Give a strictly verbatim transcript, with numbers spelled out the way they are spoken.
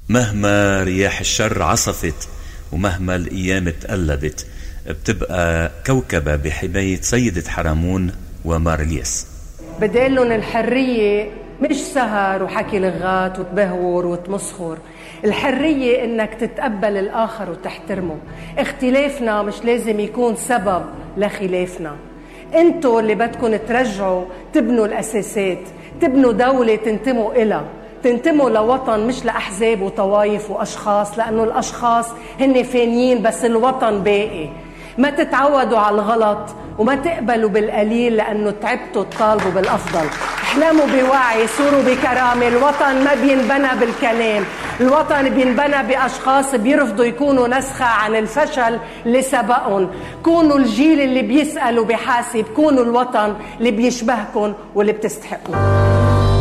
مهما رياح الشر عصفت ومهما الأيام تقلبت، بتبقى كوكبة بحماية سيدة حرمون ومارليس. بدالن الحرية مش سهر وحكي لغات وتبهور وتمسخر. الحرية إنك تتقبل الآخر وتحترمه. اختلافنا مش لازم يكون سبب لخلافنا. انتوا اللي بدكن ترجعوا تبنوا الأساسات، تبنوا دولة تنتموا إلها، تنتموا لوطن مش لأحزاب وطوايف وأشخاص، لأنه الأشخاص هن فانيين بس الوطن باقي. ما تتعودوا على الغلط وما تقبلوا بالقليل، لأنه تعبتوا تطالبوا بالأفضل. احلموا بوعي، صوروا بكرامة. الوطن ما بينبنى بالكلام، الوطن بينبنى بأشخاص بيرفضوا يكونوا نسخة عن الفشل اللي سبقهم. كونوا الجيل اللي بيسأل وبيحاسب، كونوا الوطن اللي بيشبهكم واللي بتستحقوا.